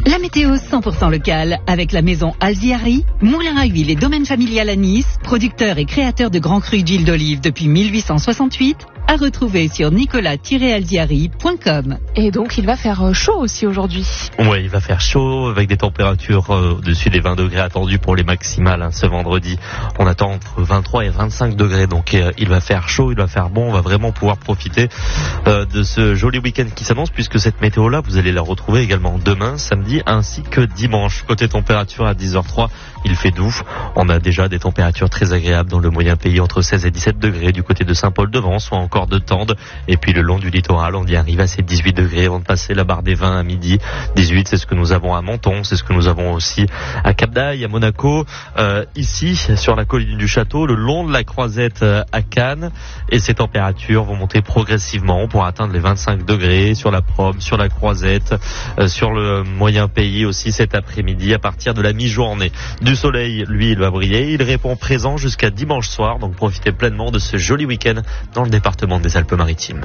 La météo 100% locale avec la maison Alziari, moulin à huile et domaine familial à Nice, producteur et créateur de grands crus d'huile d'olive depuis 1868, à retrouver sur nicolas-alziari.com. Et donc il va faire chaud aussi aujourd'hui. Oui, il va faire chaud avec des températures au-dessus des 20 degrés attendus pour les maximales ce vendredi. On attend entre 23 et 25 degrés, donc il va faire chaud, il va faire bon, on va vraiment pouvoir profiter de ce joli week-end qui s'annonce, puisque cette météo-là, vous allez la retrouver également demain, samedi, ainsi que dimanche. Côté température à 10h03, il fait doux. On a déjà des températures très agréables dans le moyen pays, entre 16 et 17 degrés du côté de Saint-Paul-de-Vence ou encore de Tende. Et puis le long du littoral, on y arrive à ces 18 degrés avant de passer la barre des 20 à midi. 18, c'est ce que nous avons à Menton, c'est ce que nous avons aussi à Cap-d'Aille, à Monaco, ici sur la colline du Château, le long de la Croisette à Cannes. Et ces températures vont monter progressivement pour atteindre les 25 degrés sur la Prom, sur la Croisette, sur le moyen pays aussi cet après-midi à partir de la mi-journée. Du soleil, lui, il va briller. Il répond présent jusqu'à dimanche soir. Donc profitez pleinement de ce joli week-end dans le département des Alpes-Maritimes.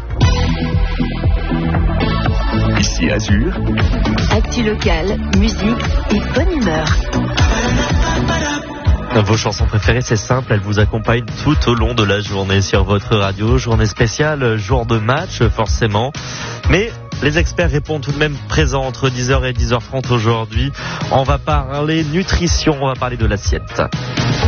Ici Azur. Actu locale, musique et bonne humeur. Vos chansons préférées, c'est simple, elles vous accompagnent tout au long de la journée sur votre radio. Journée spéciale, jour de match forcément. Mais les experts répondent tout de même présents entre 10h et 10h30 aujourd'hui. On va parler nutrition, on va parler de l'assiette.